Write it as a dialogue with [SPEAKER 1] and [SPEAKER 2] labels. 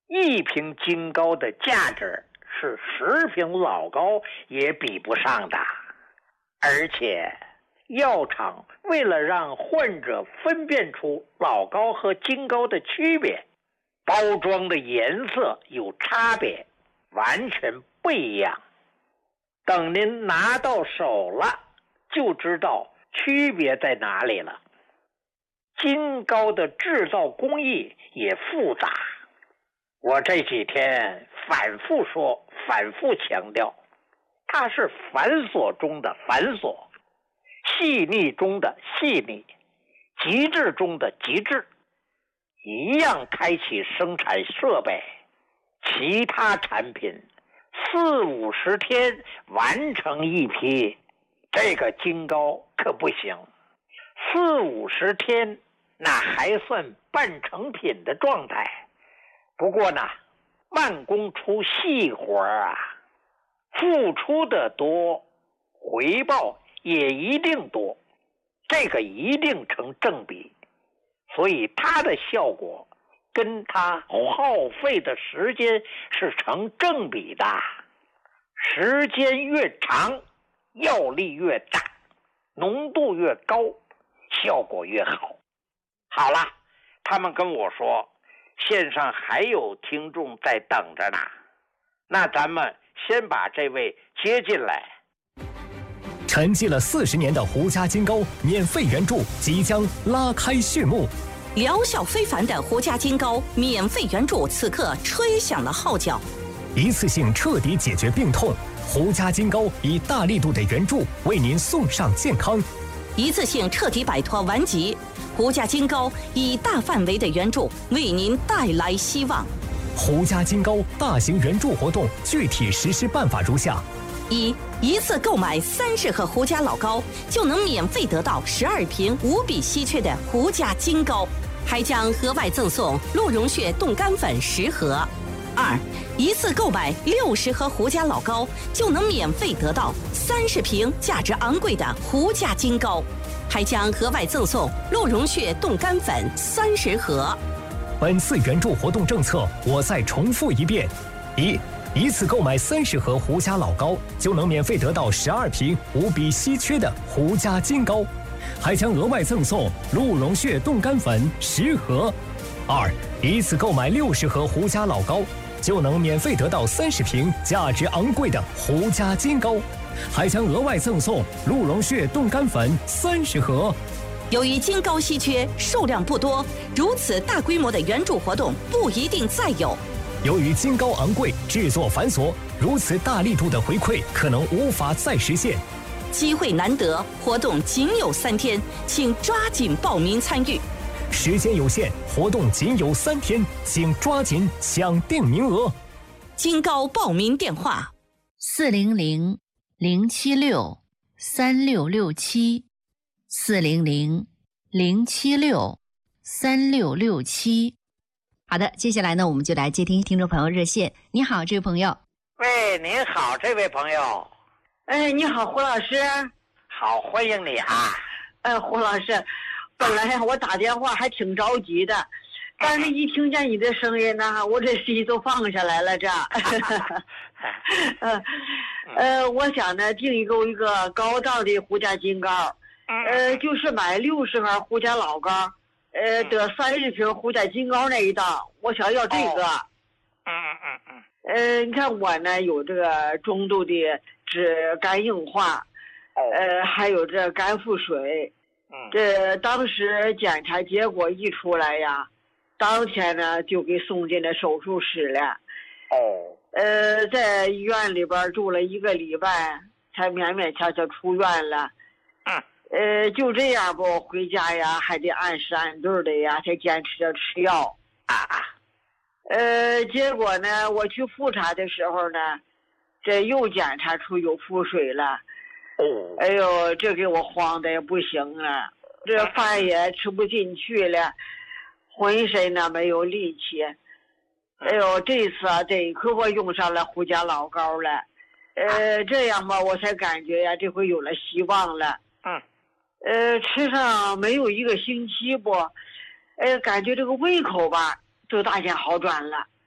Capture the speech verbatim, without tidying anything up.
[SPEAKER 1] 一瓶金膏的价值是十瓶老膏也比不上的。而且药厂为了让患者分辨出老膏和金膏的区别，包装的颜色有差别，完全不一样。等您拿到手了，就知道区别在哪里了。金膏的制造工艺也复杂，我这几天反复说，反复强调，它是繁琐中的繁琐，细腻中的细腻，极致中的极致。一样开启生产设备，其他产品四五十天完成一批，这个金膏可不行。四五十天那还算半成品的状态。不过呢，慢工出细活啊，付出的多，回报也一定多，这个一定成正比。所以它的效果跟它耗费的时间是成正比的，时间越长，药力越大，浓度越高，效果越好。好了，他们跟我说线上还有听众在等着呢，那咱们先把这位接进来。
[SPEAKER 2] 沉寂了四十年的胡家金膏免费援助即将拉开序幕，
[SPEAKER 3] 疗效非凡的胡家金膏免费援助此刻吹响了号角，
[SPEAKER 2] 一次性彻底解决病痛。胡家金膏以大力度的援助为您送上健康，
[SPEAKER 3] 一次性彻底摆脱顽疾。胡家金膏以大范围的援助为您带来希望。
[SPEAKER 2] 胡家金膏大型援助活动具体实施办法如下：
[SPEAKER 3] 一、一次购买三十盒胡家老膏，就能免费得到十二瓶无比稀缺的胡家金膏，还将额外赠送鹿茸血冻干粉十盒。二、一次购买六十盒胡家老膏，就能免费得到三十瓶价值昂贵的胡家金膏，还将额外赠送鹿茸血冻干粉三十盒。
[SPEAKER 2] 本次援助活动政策我再重复一遍：一、一次购买三十盒胡家老膏，就能免费得到十二瓶无比稀缺的胡家金膏，还将额外赠送鹿茸血冻干粉十盒。二、一次购买六十盒胡家老膏，就能免费得到三十瓶价值昂贵的胡家金膏，还将额外赠送鹿茸血冻干粉三十盒。
[SPEAKER 3] 由于金膏稀缺，数量不多，如此大规模的援助活动不一定再有。
[SPEAKER 2] 由于金膏昂贵，制作繁琐，如此大力度的回馈可能无法再实现。
[SPEAKER 3] 机会难得，活动仅有三天，请抓紧报名参与。
[SPEAKER 2] 时间有限，活动仅有三天，请抓紧抢定名额。
[SPEAKER 3] 金膏报名电话：
[SPEAKER 4] 四零零零七六三六六七，四零零零七六三六六七。好的，接下来呢，我们就来接听听众朋友热线。你好，这位朋友。
[SPEAKER 1] 喂，您好，这位朋友。
[SPEAKER 5] 哎，你好，胡老师。
[SPEAKER 1] 好，欢迎你啊。
[SPEAKER 5] 哎，胡老师，本来我打电话还挺着急的，但是一听见你的声音呢，我这心都放下来了。这，呃，呃，我想呢订一个一个高档的胡家金膏，呃，就是买六十盒胡家老膏，呃，得三十瓶胡家金膏那一档，我想要这个。
[SPEAKER 1] 嗯嗯嗯。
[SPEAKER 5] 呃，你看我呢有这个中度的脂肝硬化，呃，还有这肝腹水。这当时检查结果一出来呀，当天呢就给送进了手术室了。
[SPEAKER 1] 哦。
[SPEAKER 5] 呃，在医院里边住了一个礼拜，才勉勉强强出院了。
[SPEAKER 1] 嗯。
[SPEAKER 5] 呃，就这样吧，我回家呀还得按时按对的呀，才坚持着吃药。
[SPEAKER 1] 啊啊。
[SPEAKER 5] 呃，结果呢，我去复查的时候呢，这又检查出有腹水了。
[SPEAKER 1] 哦。
[SPEAKER 5] 哎呦，这给我慌的也不行了，这饭也吃不进去了，浑身呢没有力气。哎呦，这次啊，这可我用上了胡家老膏了。呃，这样吧，我才感觉呀，这回有了希望了。
[SPEAKER 1] 嗯。
[SPEAKER 5] 呃，吃上没有一个星期不，呃，感觉这个胃口吧都大见好转了。